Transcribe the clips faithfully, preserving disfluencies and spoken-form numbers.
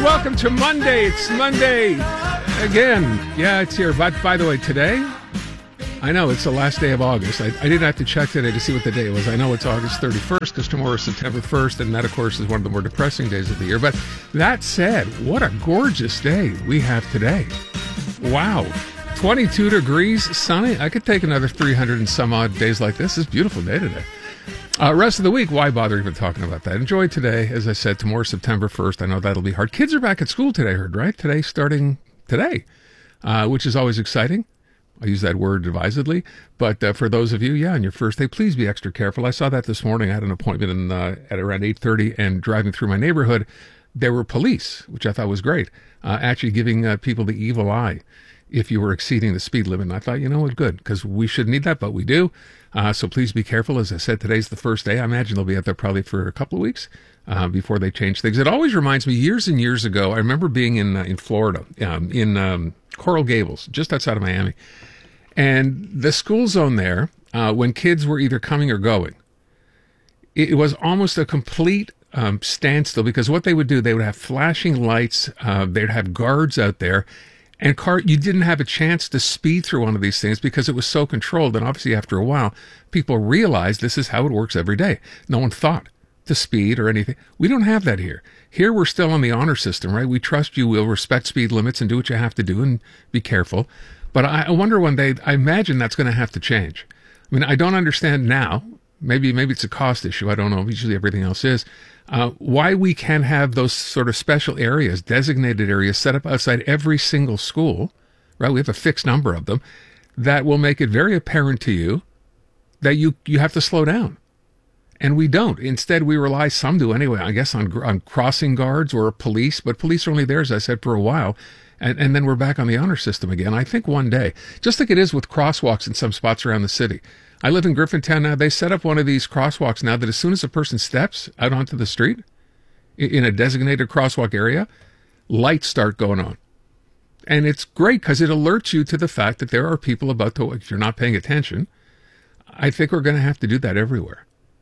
welcome to Monday. It's Monday again. Yeah, it's here. But by the way, today, I know it's the last day of August. I, I didn't have to check today to see what the day was. I know it's August thirty-first because tomorrow is September first, and that, of course, is one of the more depressing days of the year. But that said, what a gorgeous day we have today. Wow. twenty-two degrees, sunny. I could take another three hundred and some odd days like this. It's a beautiful day today. Uh, rest of the week, why bother even talking about that? Enjoy today. As I said, tomorrow, September first. I know that'll be hard. Kids are back at school today, I heard, right? Today, starting today, uh, which is always exciting. I use that word advisedly. But uh, for those of you, yeah, on your first day, please be extra careful. I saw that this morning. I had an appointment in, uh, at around eight thirty, and driving through my neighborhood, there were police, which I thought was great, uh, actually giving uh, people the evil eye if you were exceeding the speed limit. And I thought, you know what, good, because we shouldn't need that, but we do. Uh, so please be careful. As I said, today's the first day. I imagine they'll be out there probably for a couple of weeks uh, before they change things. It always reminds me, years and years ago, I remember being in uh, in Florida, um, in um, Coral Gables, just outside of Miami. And the school zone there, uh, when kids were either coming or going, it was almost a complete um, standstill, because what they would do, they would have flashing lights, uh, they'd have guards out there, and car, you didn't have a chance to speed through one of these things because it was so controlled. And obviously, after a while, people realized this is how it works every day. No one thought to speed or anything. We don't have that here. Here, we're still on the honor system, right? We trust you. We'll respect speed limits and do what you have to do and be careful. But I, I wonder one day, I imagine that's going to have to change. I mean, I don't understand now. Maybe maybe it's a cost issue. I don't know. Usually everything else is. Uh, why we can't have those sort of special areas, designated areas set up outside every single school, right? We have a fixed number of them that will make it very apparent to you that you, you have to slow down. And we don't. Instead, we rely, some do anyway, I guess, on, on crossing guards or police. But police are only there, as I said, for a while. And, and then we're back on the honor system again. I think one day, just like it is with crosswalks in some spots around the city. I live in Griffintown now. They set up one of these crosswalks now that as soon as a person steps out onto the street in a designated crosswalk area, lights start going on. And it's great because it alerts you to the fact that there are people about to, if you're not paying attention. I think we're going to have to do that everywhere.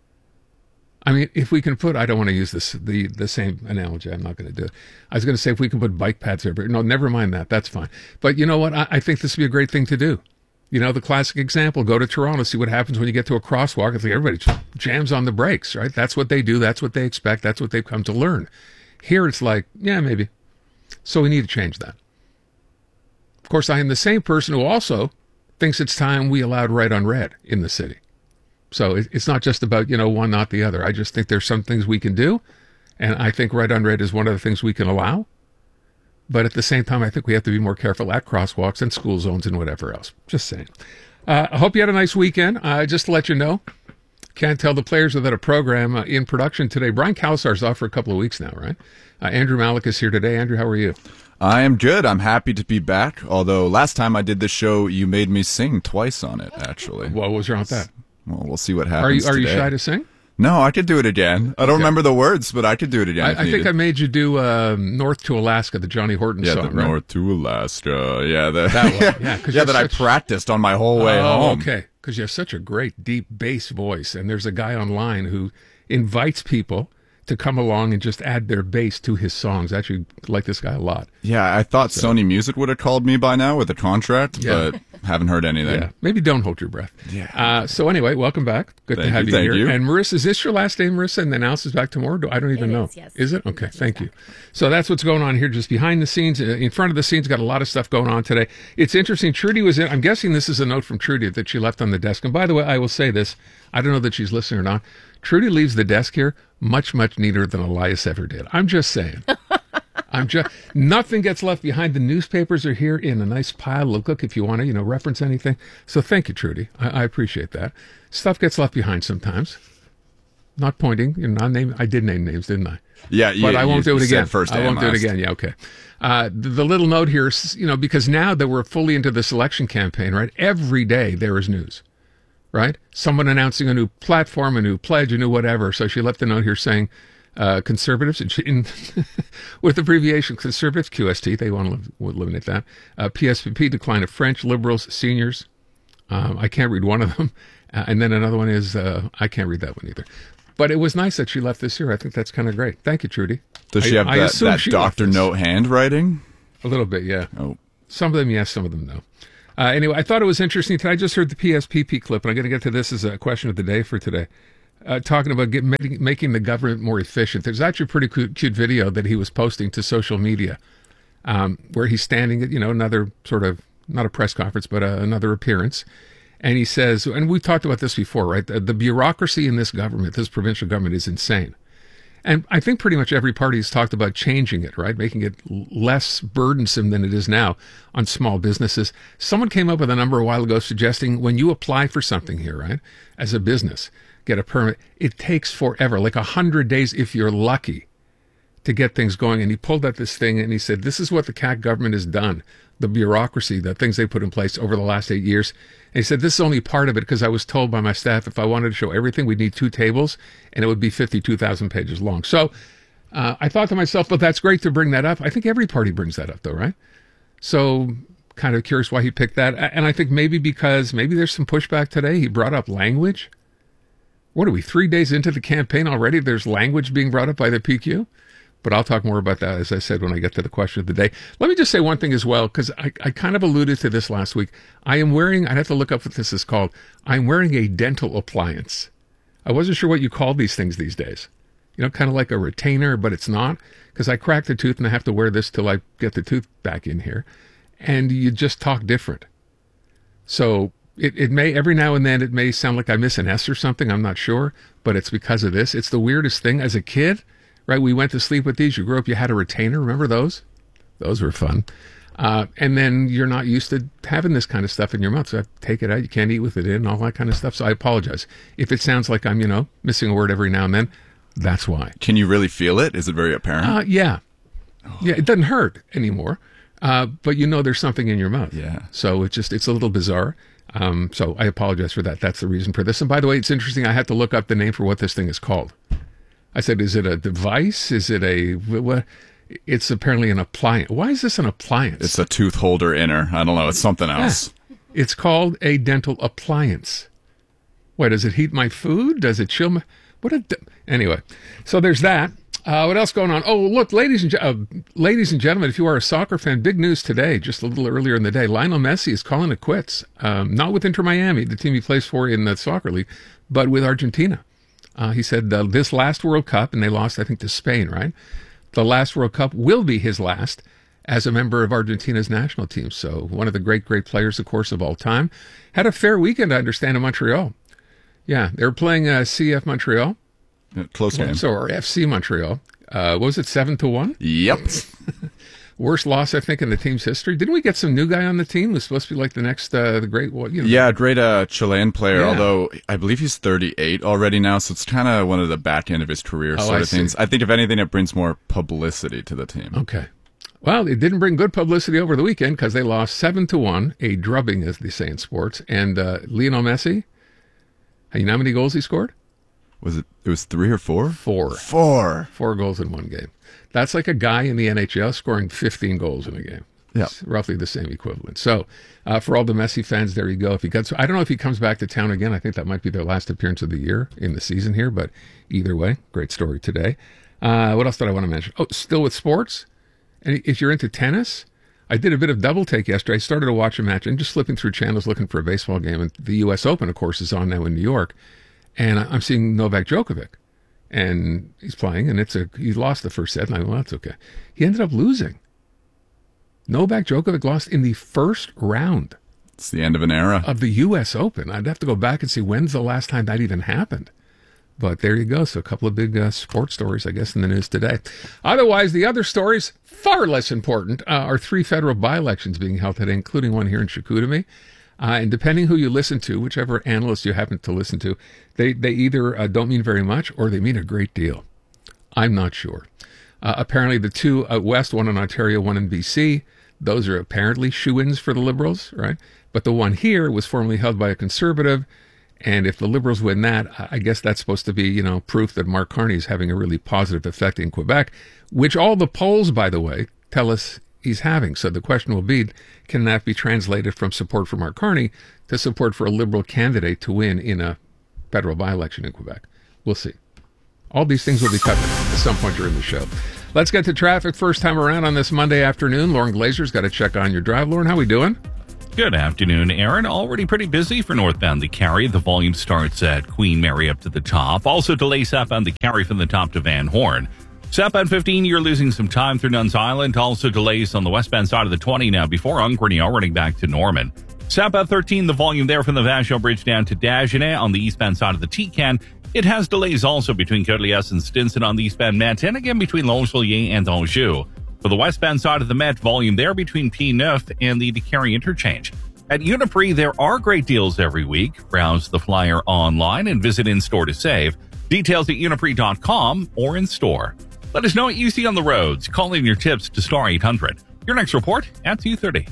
I mean, if we can put, I don't want to use this, the, the same analogy. I'm not going to do it. I was going to say if we can put bike paths everywhere. No, never mind that. That's fine. But you know what? I, I think this would be a great thing to do. You know, the classic example, go to Toronto, see what happens when you get to a crosswalk. It's like everybody jams on the brakes, right? That's what they do. That's what they expect. That's what they've come to learn. Here it's like, yeah, maybe. So we need to change that. Of course, I am the same person who also thinks it's time we allowed right on red in the city. So it, it's not just about, you know, one, not the other. I just think there's some things we can do. And I think right on red is one of the things we can allow. But at the same time, I think we have to be more careful at crosswalks and school zones and whatever else. Just saying. Uh, I hope you had a nice weekend. Uh, just to let you know, can't tell the players without a program uh, in production today. Brian Kalsar's off for a couple of weeks now, right? Uh, Andrew Malik is here today. Andrew, how are you? I am good. I'm happy to be back. Although last time I did this show, you made me sing twice on it, actually. What was wrong with that? Well, we'll see what happens Are you, are today. you shy to sing? No, I could do it again. I don't okay. remember the words, but I could do it again. I, I think I made you do um, North to Alaska, the Johnny Horton yeah, song, the right? North to Alaska. Yeah, the, that one. Yeah, yeah that such... I practiced on my whole way oh, home. Okay, because you have such a great deep bass voice, and there's a guy online who invites people to come along and just add their bass to his songs. I actually like this guy a lot. Yeah, I thought so. Sony Music would have called me by now with a contract, yeah. but haven't heard anything. Yeah, maybe don't hold your breath. Yeah. Uh, so anyway, welcome back. Good thank to have you, you thank here. You. And Marissa, is this your last day, Marissa? And then Alice is back tomorrow? Do, I don't even it know. Is, yes. Is it? Okay, thank you. So that's what's going on here, just behind the scenes. In front of the scenes, got a lot of stuff going on today. It's interesting. Trudy was in. I'm guessing this is a note from Trudy that she left on the desk. And by the way, I will say this. I don't know that she's listening or not. Trudy leaves the desk here much, much neater than Elias ever did. I'm just saying. I'm just nothing gets left behind. The newspapers are here in a nice pile. Look, look if you want to, you know, reference anything. So thank you, Trudy. I, I appreciate that. Stuff gets left behind sometimes. Not pointing, you know, not name. I did name names, didn't I? Yeah, you, but I won't you, do it again. First I won't last. do it again. Yeah, okay. Uh, the, the little note here is, you know, because now that we're fully into this election campaign, right? Every day there is news. Right? Someone announcing a new platform, a new pledge, a new whatever. So she left a note here saying uh, conservatives, in, with abbreviation conservatives, Q S T, they want to eliminate that. Uh, P S P P, decline of French, liberals, seniors. Um, I can't read one of them. Uh, and then another one is, uh, I can't read that one either. But it was nice that she left this year. I think that's kind of great. Thank you, Trudy. Does she I, have I that, assume that she doctor left this. note handwriting? A little bit, yeah. Oh. Some of them, yes. Some of them, no. Uh, anyway, I thought it was interesting. I just heard the P S P P clip, and I'm going to get to this as a question of the day for today. Uh, talking about get, making, making the government more efficient. There's actually a pretty cute, cute video that he was posting to social media um, where he's standing at, you know, another sort of, not a press conference, but uh, another appearance. And he says, and we've talked about this before, right? The, the bureaucracy in this government, this provincial government is insane. And I think pretty much every party has talked about changing it, right? Making it less burdensome than it is now on small businesses. Someone came up with a number a while ago suggesting when you apply for something here, right, as a business, get a permit, it takes forever, like a hundred days if you're lucky to get things going. And he pulled out this thing and he said, this is what the C A Q government has done, the bureaucracy, the things they put in place over the last eight years. And he said, this is only part of it because I was told by my staff if I wanted to show everything, we'd need two tables and it would be fifty-two thousand pages long. So uh, I thought to myself, well, that's great to bring that up. I think every party brings that up though, right? So kind of curious why he picked that. And I think maybe because maybe there's some pushback today. He brought up language. What are we, three days into the campaign already? There's language being brought up by the P Q? But I'll talk more about that, as I said, when I get to the question of the day. Let me just say one thing as well, because I, I kind of alluded to this last week. I am wearing, I'd have to look up what this is called. I'm wearing a dental appliance. I wasn't sure what you call these things these days. You know, kind of like a retainer, but it's not. Because I cracked a tooth and I have to wear this till I get the tooth back in here. And you just talk different. So it, it may, every now and then, it may sound like I miss an S or something. I'm not sure. But it's because of this. It's the weirdest thing. As a kid, right, we went to sleep with these. You grew up, you had a retainer. Remember those? Those were fun. Uh, and then you're not used to having this kind of stuff in your mouth. So I take it out. You can't eat with it in, all that kind of stuff. So I apologize. If it sounds like I'm, you know, missing a word every now and then, that's why. Can you really feel it? Is it very apparent? Uh, yeah. Yeah, it doesn't hurt anymore. Uh, but you know there's something in your mouth. Yeah. So it's just, it's a little bizarre. Um, so I apologize for that. That's the reason for this. And by the way, it's interesting. I had to look up the name for what this thing is called. I said, is it a device? Is it a, what? It's apparently an appliance. Why is this an appliance? It's a tooth holder inner. I don't know. It's something else. Yeah. It's called a dental appliance. What, does it heat my food? Does it chill my, what a, anyway. So there's that. Uh, what else going on? Oh, look, ladies and, uh, ladies and gentlemen, if you are a soccer fan, big news today, just a little earlier in the day. Lionel Messi is calling it quits. Um, not with Inter Miami, the team he plays for in the soccer league, but with Argentina. Uh, he said uh, this last World Cup, and they lost, I think, to Spain, right? The last World Cup will be his last as a member of Argentina's national team. So one of the great, great players, of course, of all time. Had a fair weekend, I understand, in Montreal. Yeah, they were playing uh, C F Montreal. Yeah, close game. So, or F C Montreal. Uh, what was it, seven to one? Yep. Worst loss, I think, in the team's history. Didn't we get some new guy on the team who's supposed to be like the next, uh, the great, what, you know? Yeah, great uh, Chilean player, Yeah. although I believe he's thirty-eight already now, so it's kind of one of the back end of his career Oh, sort I of things. see. I think, if anything, it brings more publicity to the team. Okay. Well, it didn't bring good publicity over the weekend because they lost seven to one, a drubbing, as they say in sports. And uh, Lionel Messi, you know how many goals he scored? Was it, it was three or four? Four. Four. Four goals in one game. That's like a guy in the N H L scoring fifteen goals in a game. Yeah. It's roughly the same equivalent. So uh, for all the Messi fans, there you go. If he gets, I don't know if he comes back to town again. I think that might be their last appearance of the year in the season here. But either way, great story today. Uh, what else did I want to mention? Oh, still with sports. And if you're into tennis, I did a bit of double take yesterday. I started to watch a match and just flipping through channels looking for a baseball game. And the U S Open, of course, is on now in New York. And I'm seeing Novak Djokovic. And he's playing, and it's a he lost the first set. And I went, well, that's okay. He ended up losing. Novak Djokovic lost in the first round It's the end of an era. of the U S Open. I'd have to go back and see when's the last time that even happened. But there you go. So a couple of big uh, sports stories, I guess, in the news today. Otherwise, the other stories, far less important, uh, are three federal by-elections being held today, including one here in Chicoutimi. Uh, and depending who you listen to, whichever analyst you happen to listen to, they, they either uh, don't mean very much or they mean a great deal. I'm not sure. Uh, apparently the two out west, one in Ontario, one in B C, those are apparently shoo-ins for the Liberals, right? But the one here was formerly held by a Conservative, and if the Liberals win that, I guess that's supposed to be, you know, proof that Mark Carney is having a really positive effect in Quebec, which all the polls, by the way, tell us he's having. So the question will be, can that be translated from support for Mark Carney to support for a Liberal candidate to win in a federal by-election in Quebec? We'll see. All these things will be covered at some point during the show. Let's get to traffic first time around on this Monday afternoon. Lauren Glazer's got to check on your drive. Lauren, how we doing? Good afternoon, Aaron. Already pretty busy for northbound the Cary. The volume starts at Queen Mary up to the top. Also delays southbound the Cary from the top to Van Horn. Southbound fifteen, you're losing some time through Nuns Island. Also delays on the westbound side of the twenty now before Ungrenio, running back to Norman. Southbound thirteen, the volume there from the Vachon Bridge down to Dagenet. On the eastbound side of the T-Can, it has delays also between Côte-Liesse and Stinson on the eastbound Met, and again between Longueuil and Anjou. For the westbound side of the Met, volume there between P neuf and the Cary interchange. At Uniprix, there are great deals every week. Browse the flyer online and visit in-store to save. Details at uniprix dot com or in-store. Let us know what you see on the roads. Call in your tips to star eight hundred. Your next report at two thirty.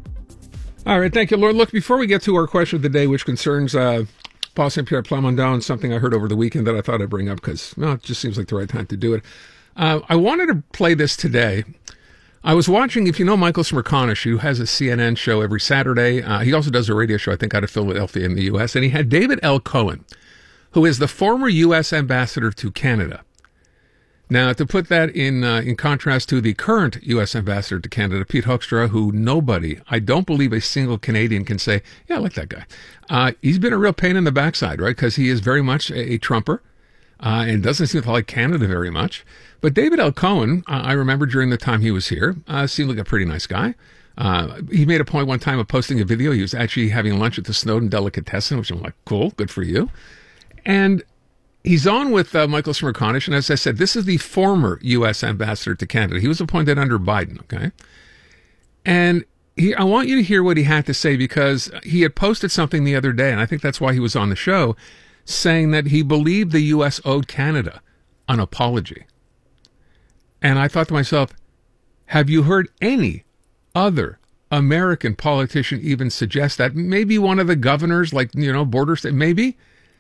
All right, thank you, Lord. Look, before we get to our question of the day, which concerns uh, Paul Saint-Pierre Plamondon, something I heard over the weekend that I thought I'd bring up because, well, it just seems like the right time to do it. Uh, I wanted to play this today. I was watching, if you know Michael Smerconish, who has a C N N show every Saturday. Uh, he also does a radio show, I think, out of Philadelphia in the U S, and he had David L. Cohen, who is the former U S ambassador to Canada. Now, to put that in uh, in contrast to the current U S ambassador to Canada, Pete Hoekstra, who nobody, I don't believe a single Canadian can say, yeah, I like that guy. Uh, he's been a real pain in the backside, right? Because he is very much a, a Trumper uh, and doesn't seem to like Canada very much. But David L. Cohen, uh, I remember during the time he was here, uh, seemed like a pretty nice guy. Uh, he made a point one time of posting a video. He was actually having lunch at the Snowden Delicatessen, which I'm like, cool, good for you. And he's on with uh, Michael Smerconish, and as I said, this is the former U S ambassador to Canada. He was appointed under Biden, okay? And he, I want you to hear what he had to say, because he had posted something the other day, and I think that's why he was on the show, saying that he believed the U S owed Canada an apology. And I thought to myself, have you heard any other American politician even suggest that? Maybe one of the governors, like, you know, border state, maybe.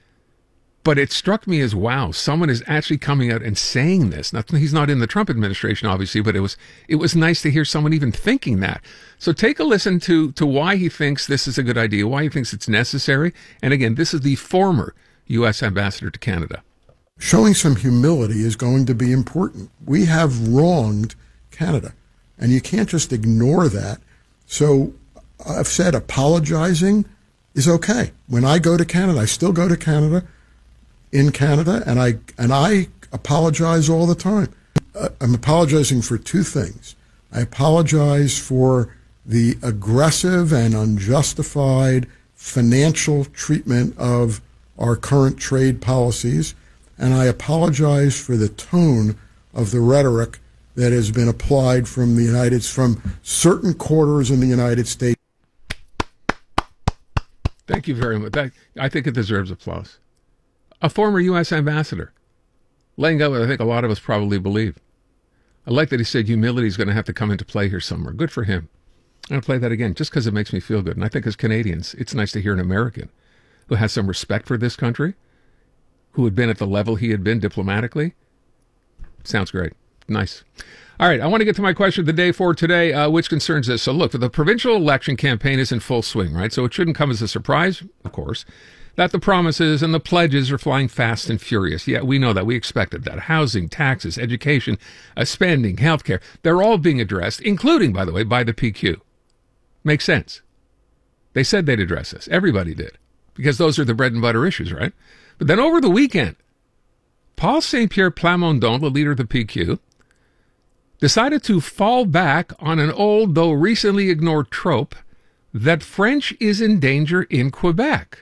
But it struck me as, wow, someone is actually coming out and saying this. Now, he's not in the Trump administration, obviously, but it was it was nice to hear someone even thinking that. So take a listen to, to why he thinks this is a good idea, why he thinks it's necessary. And again, this is the former U S ambassador to Canada. Showing some humility is going to be important. We have wronged Canada, and you can't just ignore that. So I've said apologizing is okay. When I go to Canada, I still go to Canada, in Canada, and I and I apologize all the time. Uh, I'm apologizing for two things. I apologize for the aggressive and unjustified financial treatment of our current trade policies, and I apologize for the tone of the rhetoric that has been applied from the United from certain quarters in the United States. Thank you very much. That, I think it deserves applause. A former U S ambassador, laying out what I think a lot of us probably believe. I like that he said humility is going to have to come into play here somewhere. Good for him. I'm going to play that again just because it makes me feel good. And I think as Canadians, it's nice to hear an American who has some respect for this country, who had been at the level he had been diplomatically. Sounds great. Nice. All right, I want to get to my question of the day for today, uh, which concerns this. So look, the provincial election campaign is in full swing, right? So it shouldn't come as a surprise, of course, that the promises and the pledges are flying fast and furious. Yeah, we know that. We expected that. Housing, taxes, education, uh, spending, healthcare, they're all being addressed, including, by the way, by the P Q. Makes sense. They said they'd address this. Everybody did, because those are the bread and butter issues, right? But then over the weekend, Paul Saint-Pierre Plamondon, the leader of the P Q, decided to fall back on an old, though recently ignored trope that French is in danger in Quebec.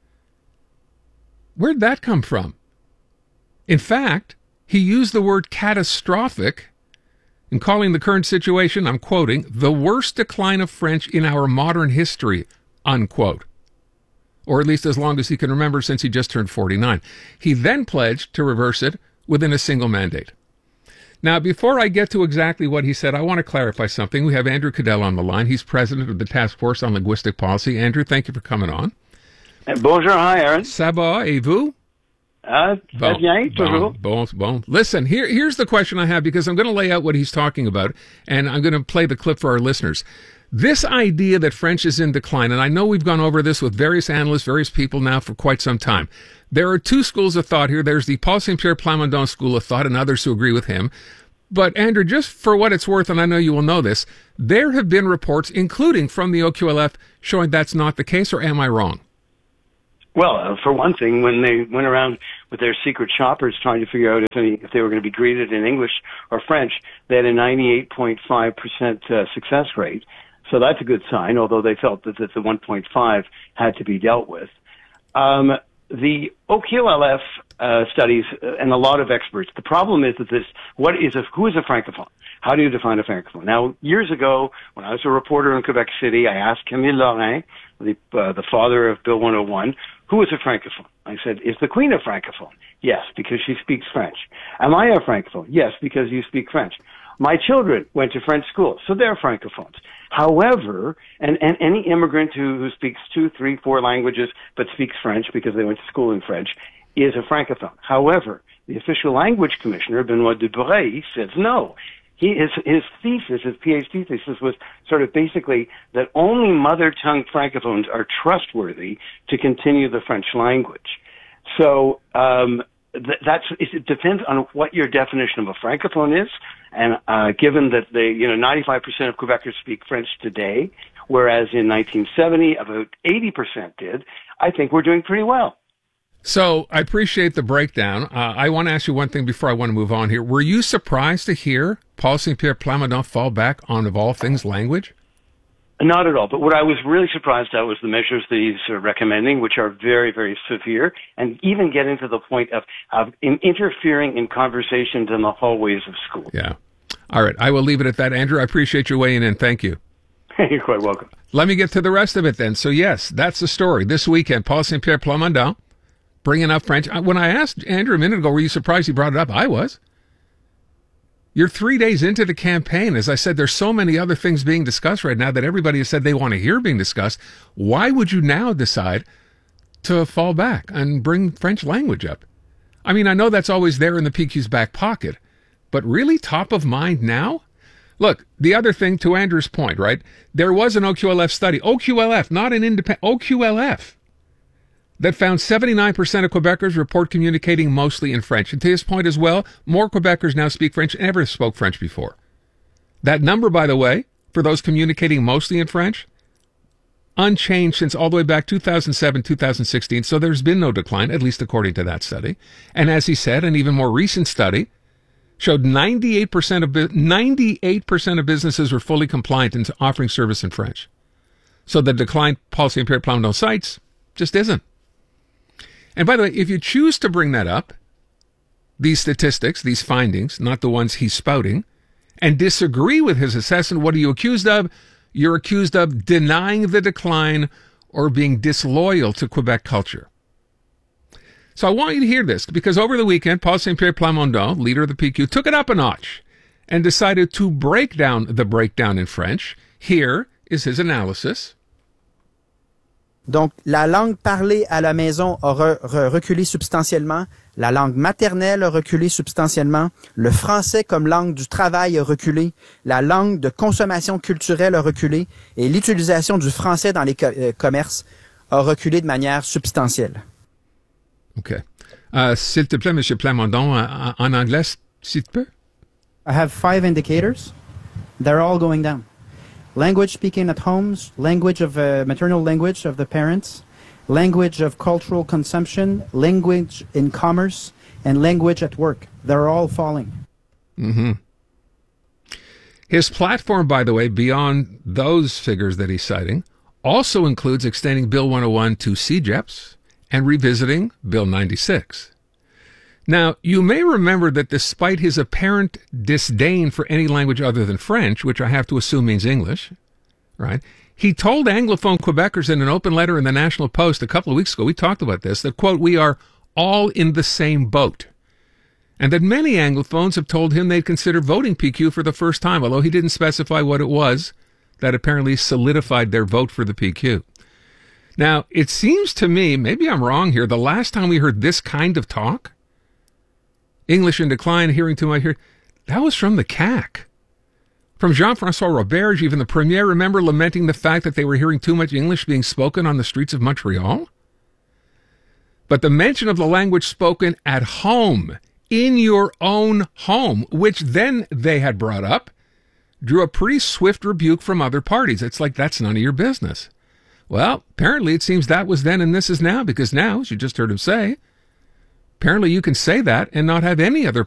Where'd that come from? In fact, he used the word catastrophic in calling the current situation, I'm quoting, the worst decline of French in our modern history, unquote. Or at least as long as he can remember, since he just turned forty-nine. He then pledged to reverse it within a single mandate. Now, before I get to exactly what he said, I want to clarify something. We have Andrew Cadell on the line. He's president of the Task Force on Linguistic Policy. Andrew, thank you for coming on. Bonjour, hi, Aaron. Ça va, et vous? Ah, très bon, bien, toujours. Bon, bon, bon. Listen, here, here's the question I have, because I'm going to lay out what he's talking about, and I'm going to play the clip for our listeners. This idea that French is in decline, and I know we've gone over this with various analysts, various people now for quite some time. There are two schools of thought here. There's the Paul Saint Pierre Plamondon school of thought and others who agree with him. But, Andrew, just for what it's worth, and I know you will know this, there have been reports, including from the O Q L F, showing that's not the case, or am I wrong? Well, uh, for one thing, when they went around with their secret shoppers trying to figure out if, any, if they were going to be greeted in English or French, they had a ninety-eight point five percent uh, success rate. So that's a good sign, although they felt that, that the one point five had to be dealt with. Um, the O Q L F uh, studies uh, and a lot of experts, the problem is that this, what is a, who is a francophone? How do you define a francophone? Now, years ago, when I was a reporter in Quebec City, I asked Camille Lorrain, the, uh, the father of Bill one oh one, who is a francophone? I said, is the Queen a francophone? Yes, because she speaks French. Am I a francophone? Yes, because you speak French. My children went to French school, so they're francophones. However, and, and any immigrant who, who speaks two, three, four languages but speaks French because they went to school in French is a francophone. However, the official language commissioner, Benoit Dubreuil, says no. He, his, his thesis, his PhD thesis was sort of basically that only mother tongue francophones are trustworthy to continue the French language. So, um, th- that's, it depends on what your definition of a francophone is. And, uh, given that they, you know, ninety-five percent of Quebecers speak French today, whereas in nineteen seventy, about eighty percent did, I think we're doing pretty well. So I appreciate the breakdown. Uh, I want to ask you one thing before I want to move on here. Were you surprised to hear Paul Saint Pierre Plamondon fall back on, of all things, language? Not at all. But what I was really surprised at was the measures that he's uh, recommending, which are very, very severe, and even getting to the point of, of in interfering in conversations in the hallways of school. Yeah. All right. I will leave it at that. Andrew, I appreciate your weighing in. Thank you. You're quite welcome. Let me get to the rest of it then. So, yes, that's the story. This weekend, Paul Saint Pierre Plamondon bringing up French. When I asked Andrew a minute ago, were you surprised he brought it up? I was. You're three days into the campaign. As I said, there's so many other things being discussed right now that everybody has said they want to hear being discussed. Why would you now decide to fall back and bring French language up? I mean, I know that's always there in the P Q's back pocket, but really top of mind now? Look, the other thing, to Andrew's point, right? There was an O Q L F study, O Q L F, not an independent, O Q L F, that found seventy-nine percent of Quebecers report communicating mostly in French. And to his point as well, more Quebecers now speak French than ever spoke French before. That number, by the way, for those communicating mostly in French, unchanged since all the way back two thousand seven, two thousand sixteen. So there's been no decline, at least according to that study. And as he said, an even more recent study showed ninety-eight percent of ninety-eight percent of businesses were fully compliant in offering service in French. So the decline Paul Saint Pierre Plamondon cites just isn't. And by the way, if you choose to bring that up, these statistics, these findings, not the ones he's spouting, and disagree with his assessment, what are you accused of? You're accused of denying the decline or being disloyal to Quebec culture. So I want you to hear this, because over the weekend, Paul Saint Pierre Plamondon, leader of the P Q, took it up a notch and decided to break down the breakdown in French. Here is his analysis. Donc, la langue parlée à la maison a re, re, reculé substantiellement, la langue maternelle a reculé substantiellement, le français comme langue du travail a reculé, la langue de consommation culturelle a reculé, et l'utilisation du français dans les co euh, commerces a reculé de manière substantielle. OK. Uh, S'il te plaît, M. Plamondon, en, en anglais, s'il te plaît. I have five indicators. They're all going down. Language speaking at homes, language of uh, maternal language of the parents, language of cultural consumption, language in commerce, and language at work. They're all falling. Mm-hmm. His platform, by the way, beyond those figures that he's citing, also includes extending Bill one oh one to C G E P S and revisiting Bill ninety-six. Now, you may remember that despite his apparent disdain for any language other than French, which I have to assume means English, right? He told Anglophone Quebecers in an open letter in the National Post a couple of weeks ago, we talked about this, that, quote, we are all in the same boat. And that many Anglophones have told him they'd consider voting P Q for the first time, although he didn't specify what it was that apparently solidified their vote for the P Q. Now, it seems to me, maybe I'm wrong here, the last time we heard this kind of talk, English in decline, hearing too much here, that was from the C A Q. From Jean-Francois Roberge, even the premier, remember lamenting the fact that they were hearing too much English being spoken on the streets of Montreal? But the mention of the language spoken at home, in your own home, which then they had brought up, drew a pretty swift rebuke from other parties. It's like, that's none of your business. Well, apparently it seems that was then and this is now, because now, as you just heard him say, apparently you can say that and not have any other